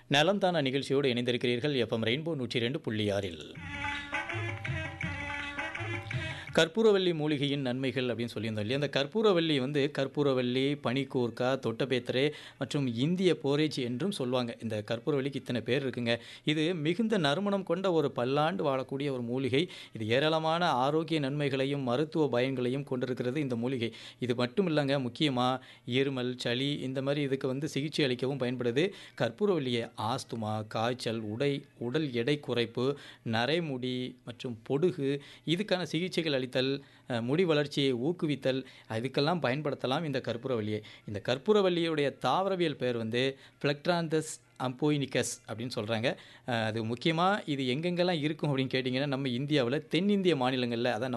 நலம்தானா நிகழ்ச்சியோடு இணைந்திருக்கிறீர்கள். FM rainbow 102.6 கற்பூரவல்லி மூலிகையின் நன்மைகள் அப்படின்னு சொல்லியிருந்தோம் இல்லையா? அந்த கற்பூரவல்லி கற்பூரவல்லி, பனிக்கூர்க்கா, தொட்டபேத்தரே மற்றும் இந்திய போரேஜ் என்றும் சொல்லுவாங்க. இந்த கற்பூரவல்லிக்கு இத்தனை பேர் இருக்குங்க. இது மிகுந்த நறுமணம் கொண்ட ஒரு பல்லாண்டு வாழக்கூடிய ஒரு மூலிகை. இது ஏராளமான ஆரோக்கிய நன்மைகளையும் மருத்துவ பயன்களையும் கொண்டிருக்கிறது இந்த மூலிகை. இது மட்டும் இல்லைங்க, முக்கியமாக இருமல், சளி இந்த மாதிரி இதுக்கு சிகிச்சை அளிக்கவும் பயன்படுது. கற்பூரவல்லியை ஆஸ்துமா, காய்ச்சல், உடல் எடை குறைப்பு, நரைமுடி மற்றும் பொடுகு இதுக்கான சிகிச்சைகள் அளித்தல், முடி வளர்ச்சியை ஊக்குவித்தல் இதுக்கெல்லாம் பயன்படுத்தலாம் இந்த கற்பூரவல்லியை. இந்த கற்பூரவல்லியுடைய தாவரவியல் பெயர் பிளக்ட்ராந்தஸ் அம்போயினிகஸ் அப்படின்னு சொல்கிறாங்க. அது முக்கியமாக இது எங்கெங்கெல்லாம் இருக்கும் அப்படின்னு கேட்டிங்கன்னா, நம்ம இந்தியாவில் தென்னிந்திய மாநிலங்களில், அதான்